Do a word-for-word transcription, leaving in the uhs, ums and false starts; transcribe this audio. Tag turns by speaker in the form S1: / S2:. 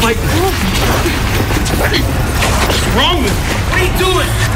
S1: fighting. What's wrong with you? What are you doing?